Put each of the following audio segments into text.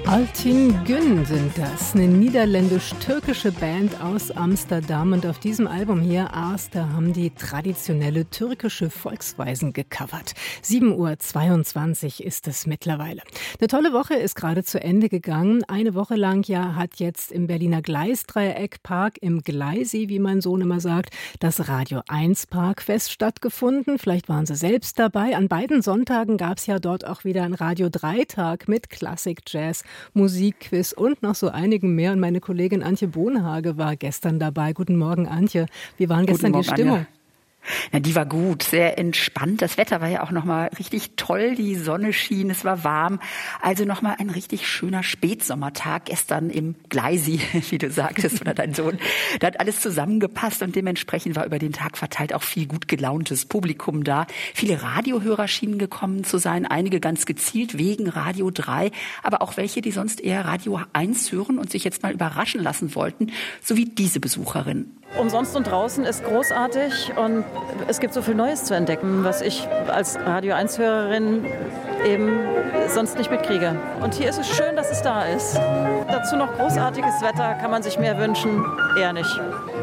Altin Gün sind das, eine niederländisch-türkische Band aus Amsterdam. Und auf diesem Album hier, Aas, da haben die traditionelle türkische Volksweisen gecovert. 7:22 Uhr ist es mittlerweile. Eine tolle Woche ist gerade zu Ende gegangen. Eine Woche lang hat jetzt im Berliner Gleisdreieckpark im Gleisi, wie mein Sohn immer sagt, das Radio 1 Parkfest stattgefunden. Vielleicht waren Sie selbst dabei. An beiden Sonntagen gab es ja dort auch wieder ein Radio 3 Tag mit Klassik, Jazz, Musikquiz und noch so einigen mehr. Und meine Kollegin Antje Bohnhage war gestern dabei. Guten Morgen, Antje. Wie war gestern die Stimmung? Anja. Na, die war gut, sehr entspannt. Das Wetter war ja auch nochmal richtig toll. Die Sonne schien, es war warm. Also nochmal ein richtig schöner Spätsommertag gestern im Gleisi, wie du sagtest, oder dein Sohn. Da hat alles zusammengepasst und dementsprechend war über den Tag verteilt auch viel gut gelauntes Publikum da. Viele Radiohörer schienen gekommen zu sein, einige ganz gezielt wegen Radio 3, aber auch welche, die sonst eher Radio 1 hören und sich jetzt mal überraschen lassen wollten, so wie diese Besucherin. Umsonst und draußen ist großartig und es gibt so viel Neues zu entdecken, was ich als Radio 1-Hörerin eben sonst nicht mitkriege. Und hier ist es schön, dass es da ist. Dazu noch großartiges Wetter, kann man sich mehr wünschen? Eher nicht.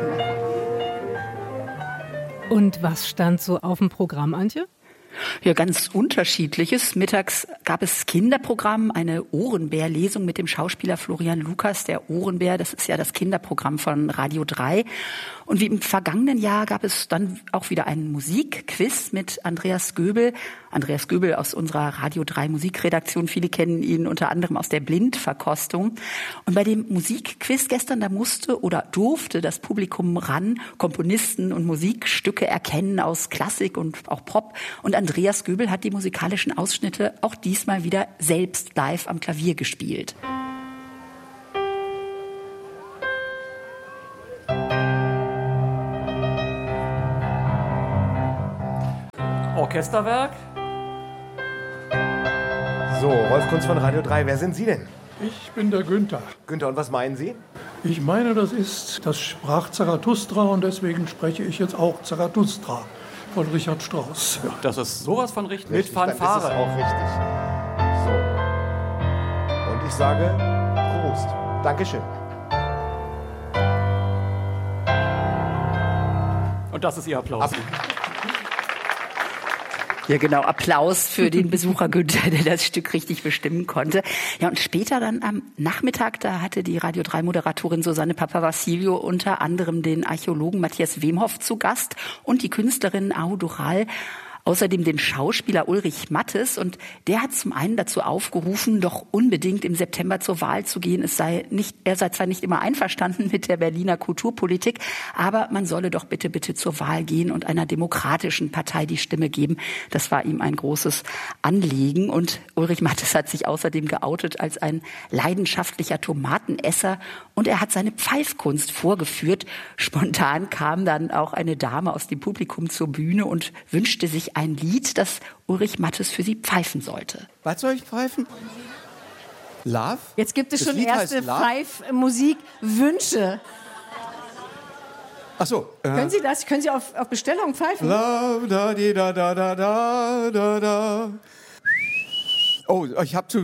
Und was stand so auf dem Programm, Antje? Ja, ganz unterschiedliches. Mittags gab es Kinderprogramm, eine Ohrenbär-Lesung mit dem Schauspieler Florian Lukas. Der Ohrenbär, das ist ja das Kinderprogramm von Radio 3. Und wie im vergangenen Jahr gab es dann auch wieder einen Musikquiz mit Andreas Göbel. Andreas Göbel aus unserer Radio 3 Musikredaktion. Viele kennen ihn unter anderem aus der Blindverkostung. Und bei dem Musikquiz gestern, da musste oder durfte das Publikum ran, Komponisten und Musikstücke erkennen aus Klassik und auch Pop. Und Andreas Göbel hat die musikalischen Ausschnitte auch diesmal wieder selbst live am Klavier gespielt. Orchesterwerk. So, Rolf Kunz von Radio 3, wer sind Sie denn? Ich bin der Günther. Günther, und was meinen Sie? Ich meine, das sprach Zarathustra und deswegen spreche ich jetzt auch Zarathustra von Richard Strauss. Ja. Das ist sowas von richtig. Mit Fanfare. Das ist auch richtig. So. Und ich sage Prost. Dankeschön. Und das ist Ihr Applaus. Ja, genau. Applaus für den Besucher Günther, der das Stück richtig bestimmen konnte. Ja, und später dann am Nachmittag, da hatte die Radio 3 Moderatorin Susanne Papavassiliou unter anderem den Archäologen Matthias Wemhoff zu Gast und die Künstlerin Ahu Dural. Außerdem den Schauspieler Ulrich Mattes, und der hat zum einen dazu aufgerufen, doch unbedingt im September zur Wahl zu gehen. Er sei zwar nicht immer einverstanden mit der Berliner Kulturpolitik, aber man solle doch bitte zur Wahl gehen und einer demokratischen Partei die Stimme geben. Das war ihm ein großes Anliegen. Und Ulrich Mattes hat sich außerdem geoutet als ein leidenschaftlicher Tomatenesser, und er hat seine Pfeifkunst vorgeführt. Spontan kam dann auch eine Dame aus dem Publikum zur Bühne und wünschte sich ein Lied, das Ulrich Mattes für sie pfeifen sollte. Was soll ich pfeifen? Love? Jetzt gibt es Das schon Lied erste heißt Love? Pfeifmusikwünsche. Ach so. Können Sie das? Können Sie auf Bestellung pfeifen? Love, da, di, da, da, da, da, da, da. Oh, ich habe zu